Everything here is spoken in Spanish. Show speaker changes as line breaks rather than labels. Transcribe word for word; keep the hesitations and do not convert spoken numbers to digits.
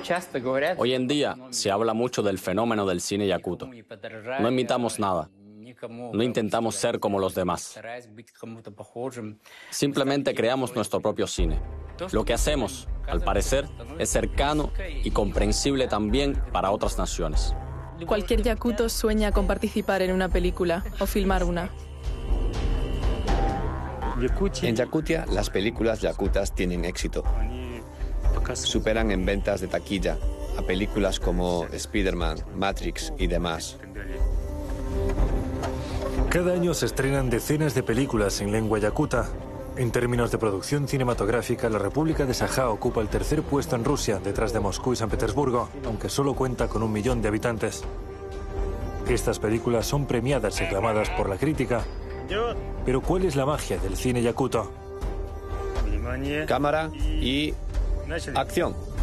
Hoy en día se habla mucho del fenómeno del cine yakuto. No imitamos nada. No intentamos ser como los demás. Simplemente creamos nuestro propio cine. Lo que hacemos, al parecer, es cercano y comprensible también para otras naciones.
Cualquier yakuto sueña con participar en una película o filmar una.
En Yakutia, las películas yakutas tienen éxito. Superan en ventas de taquilla a películas como Spider-Man, Matrix y demás.
Cada año se estrenan decenas de películas en lengua yakuta. En términos de producción cinematográfica, la República de Sajá ocupa el tercer puesto en Rusia, detrás de Moscú y San Petersburgo, aunque solo cuenta con un millón de habitantes. Estas películas son premiadas y aclamadas por la crítica. Pero ¿cuál es la magia del cine yakuto?
Cámara y acción.